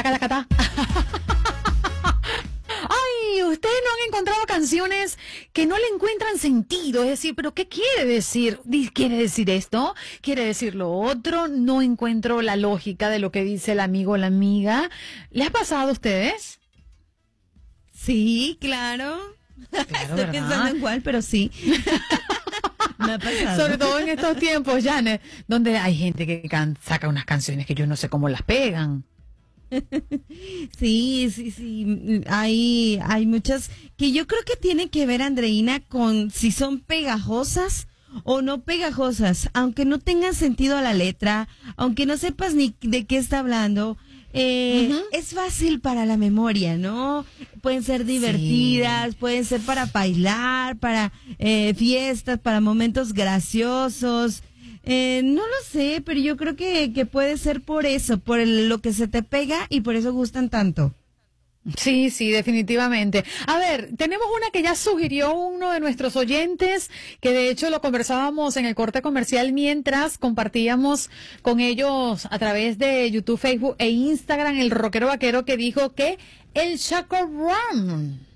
Chacalacatá. Ay, ustedes no han encontrado canciones que no le encuentran sentido, es decir, pero ¿qué quiere decir? ¿Quiere decir esto? ¿Quiere decir lo otro? No encuentro la lógica de lo que dice el amigo o la amiga. ¿Les ha pasado a ustedes? Sí, claro. Claro, Estoy pensando en cuál, pero sí. Me ha pasado. Sobre todo en estos tiempos, Janet, donde hay gente que saca unas canciones que yo no sé cómo las pegan. Sí. Hay muchas que yo creo que tiene que ver, Andreina, con si son pegajosas o no pegajosas, aunque no tengan sentido a la letra, aunque no sepas ni de qué está hablando. Es fácil para la memoria, ¿no? Pueden ser divertidas, sí. Pueden ser para bailar, para fiestas, para momentos graciosos. No lo sé, pero yo creo que puede ser por eso, por lo que se te pega y por eso gustan tanto. Sí, definitivamente. A ver, tenemos una que ya sugirió uno de nuestros oyentes, que de hecho lo conversábamos en el corte comercial mientras compartíamos con ellos a través de YouTube, Facebook e Instagram, el rockero vaquero que dijo que el Chaco Rum.